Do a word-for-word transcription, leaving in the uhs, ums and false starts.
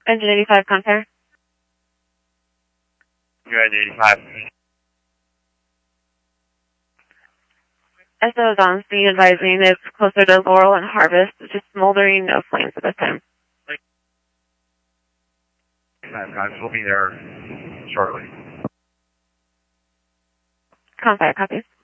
Engine eighty-five, Confair. You're at eighty-five. S O is on scene advising it's closer to Laurel and Harvest, just smoldering, no flames at this time. Guys, we'll be there shortly. Confair, copy.